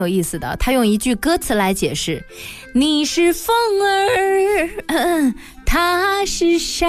有意思的，他用一句歌词来解释：你是风儿，他是沙。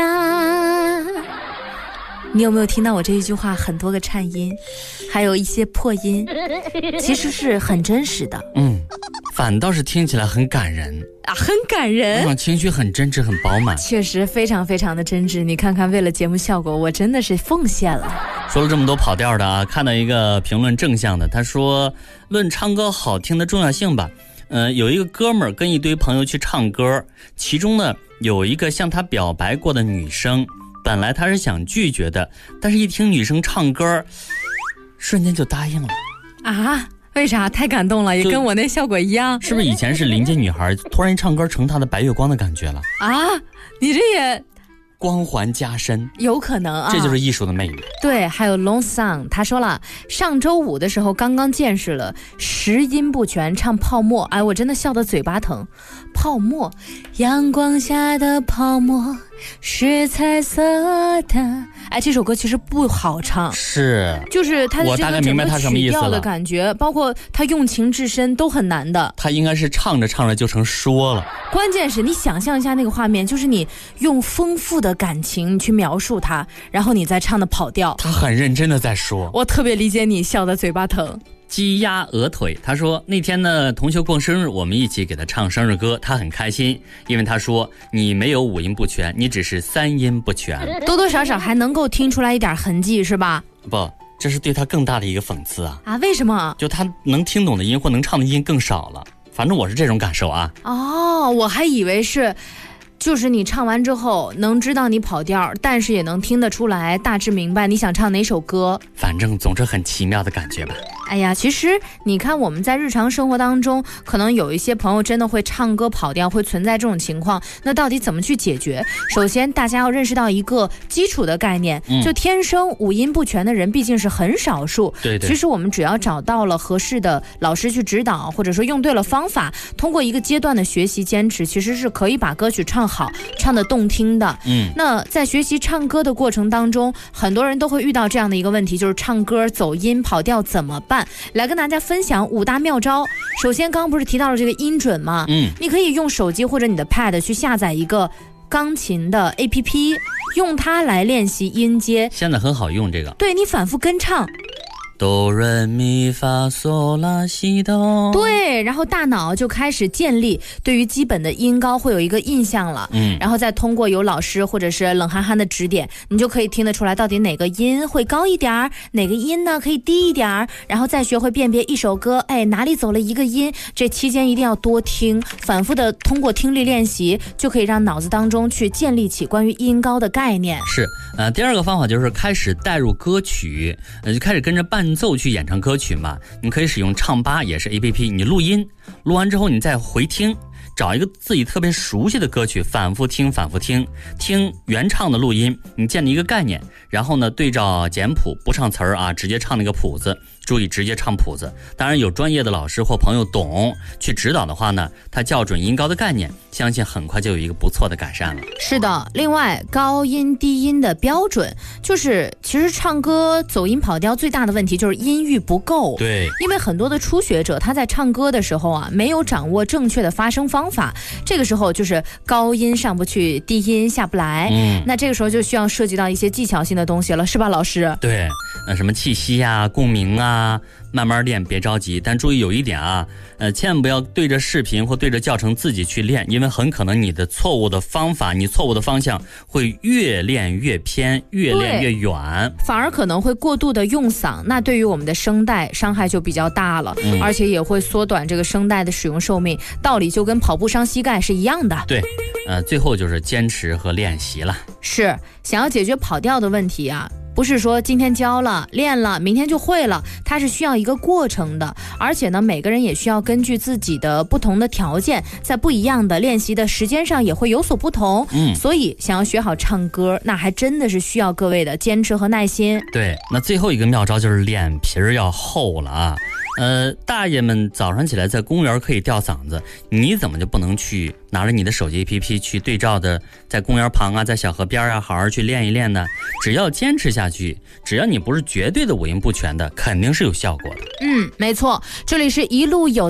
你有没有听到我这一句话很多个颤音，还有一些破音，其实是很真实的。 反倒是听起来很感人啊，很感人， 情绪很真挚很饱满， 确实非常非常的真挚。你看看，为了节目效果，我真的是奉献了。 说了这么多跑调的啊，看到一个评论正向的，他说论唱歌好听的重要性吧。有一个哥们儿跟一堆朋友去唱歌，其中呢有一个向他表白过的女生，本来他是想拒绝的，但是一听女生唱歌，瞬间就答应了啊。为啥？太感动了，也跟我那效果一样。 是不是以前是邻居女孩，突然一唱歌成她的白月光的感觉了啊？你这也光环加深， 有可能啊， 这就是艺术的魅力。 对，还有 Long Song， 他说了，上周五的时候刚刚见识了十音不全唱泡沫，哎，我真的笑得嘴巴疼。泡沫，阳光下的泡沫是彩色的，哎，这首歌其实不好唱， 是， 就是它我大概明白它什么意思了， 的感觉，包括它用情至深都很难的。 它应该是唱着唱着就成说了。 关键是你想象一下那个画面，就是你用丰富的感情去描述它，然后你再唱的跑调。 他很认真的在说， 我特别理解你笑得嘴巴疼。 鸡鸭鹅腿，他说那天呢同学过生日，我们一起给他唱生日歌，他很开心，因为他说你没有五音不全，你只是三音不全， 多多少少还能够听出来一点痕迹是吧？ 不，这是对他更大的一个讽刺啊！ 啊，为什么？ 就他能听懂的音或能唱的音更少了，反正我是这种感受啊。 哦，我还以为是就是你唱完之后能知道你跑调，但是也能听得出来，大致明白你想唱哪首歌。 反正总是很奇妙的感觉吧。 哎呀，其实你看我们在日常生活当中，可能有一些朋友真的会唱歌跑调，会存在这种情况。那到底怎么去解决？首先大家要认识到一个基础的概念，就天生五音不全的人毕竟是很少数。 对对。 其实我们只要找到了合适的老师去指导，或者说用对了方法，通过一个阶段的学习坚持，其实是可以把歌曲唱好，唱得动听的。那在学习唱歌的过程当中，很多人都会遇到这样的一个问题，就是唱歌走音跑调怎么办？来跟大家分享5大妙招。首先刚刚不是提到了这个音准吗？你可以用手机或者你的 pad 去下载一个钢琴的 APP， 用它来练习音阶。 现在很好用这个。 对，你反复跟唱哆来咪发嗦拉西哆， 对，然后大脑就开始建立对于基本的音高会有一个印象了。然后再通过有老师或者是冷憨憨的指点，你就可以听得出来到底哪个音会高一点，哪个音呢可以低一点，然后再学会辨别一首歌，哎，哪里走了一个音。这期间一定要多听，反复的通过听力练习，就可以让脑子当中去建立起关于音高的概念。 是，第二个方法就是开始带入歌曲，就开始跟着伴奏去演唱歌曲嘛。你可以使用唱吧，也是 APP， 你录音，录完之后你再回听，找一个自己特别熟悉的歌曲，反复听听原唱的录音，你建立一个概念，然后呢对照简谱，不唱词儿啊，直接唱那个谱子，注意直接唱谱子。当然有专业的老师或朋友懂去指导的话呢，他校准音高的概念，相信很快就有一个不错的改善了。 是的，另外高音低音的标准，就是其实唱歌走音跑调最大的问题就是音域不够。 对， 因为很多的初学者他在唱歌的时候啊，没有掌握正确的发声方法，这个时候就是高音上不去，低音下不来。那这个时候就需要涉及到一些技巧性的东西了，是吧老师？ 对，什么气息啊，共鸣啊，慢慢练，别着急。但注意有一点啊，千万不要对着视频或对着教程自己去练，因为很可能你的错误的方法，你错误的方向会越练越偏，越练越远， 反而可能会过度的用嗓，那对于我们的声带伤害就比较大了。而且也会缩短这个声带的使用寿命，道理就跟跑步伤膝盖是一样的。 对，最后就是坚持和练习了。 是，想要解决跑调的问题啊，不是说今天教了练了明天就会了，它是需要一个过程的。而且呢，每个人也需要根据自己的不同的条件，在不一样的练习的时间上也会有所不同。所以想要学好唱歌，那还真的是需要各位的坚持和耐心。 对，那最后一个妙招就是脸皮要厚了啊。大爷们早上起来在公园可以吊嗓子，你怎么就不能去拿着你的手机 APP 去对照的，在公园旁啊，在小河边啊，好好去练一练呢？只要坚持下去，只要你不是绝对的五音不全的，肯定是有效果的。 没错，这里是一路有